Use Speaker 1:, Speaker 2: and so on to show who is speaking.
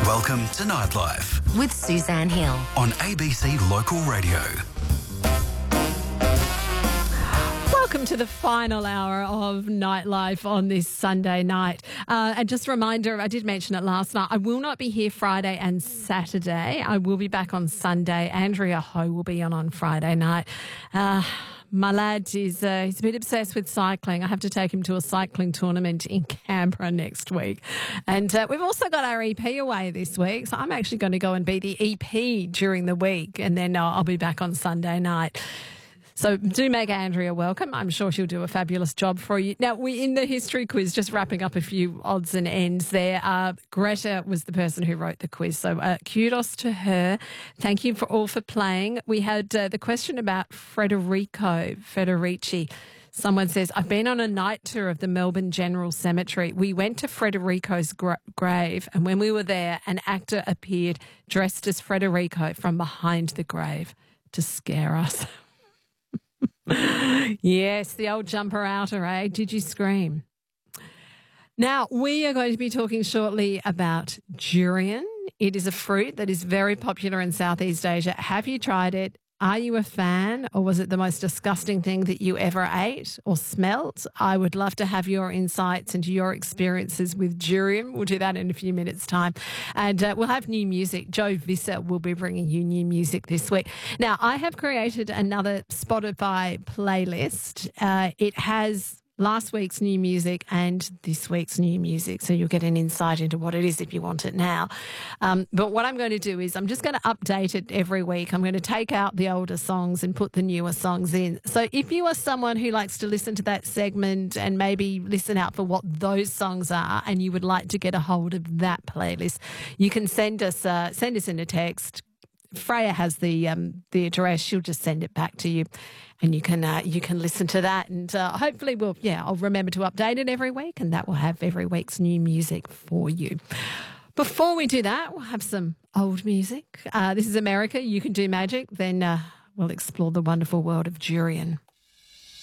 Speaker 1: Welcome to Nightlife
Speaker 2: with Suzanne Hill
Speaker 1: on ABC Local Radio.
Speaker 3: Welcome to the final hour of Nightlife on this Sunday night. And just a reminder, I did mention it last night, I will not be here Friday and Saturday. I will be back on Sunday. Andrea Ho will be on Friday night. My lad is he's a bit obsessed with cycling. I have to take him to a cycling tournament in Canberra next week. And we've also got our EP away this week. So I'm actually going to go and be the EP during the week. And then I'll be back on Sunday night. So do make Andrea welcome. I'm sure she'll do a fabulous job for you. Now, we're in the history quiz, just wrapping up a few odds and ends there. Greta was the person who wrote the quiz, so kudos to her. Thank you all for playing. We had the question about Federici. Someone says, I've been on a night tour of the Melbourne General Cemetery. We went to Federico's grave, and when we were there, an actor appeared dressed as Federico from behind the grave to scare us. Yes, the old jumper outer, eh? Did you scream? Now, we are going to be talking shortly about durian. It is a fruit that is very popular in Southeast Asia. Have you tried it? Are you a fan, or was it the most disgusting thing that you ever ate or smelt? I would love to have your insights into your experiences with durian. We'll do that in a few minutes' time. And we'll have new music. Joe Visser will be bringing you new music this week. Now, I have created another Spotify playlist. It has last week's new music and this week's new music, so you'll get an insight into what it is if you want it now. But what I'm going to do is I'm just going to update it every week. I'm going to take out the older songs and put the newer songs in. So if you are someone who likes to listen to that segment and maybe listen out for what those songs are and you would like to get a hold of that playlist, you can send us in a text. Freya has the address. She'll just send it back to you, and you can listen to that. And hopefully, I'll remember to update it every week, and that will have every week's new music for you. Before we do that, we'll have some old music. This is America. You Can Do Magic. Then we'll explore the wonderful world of durian.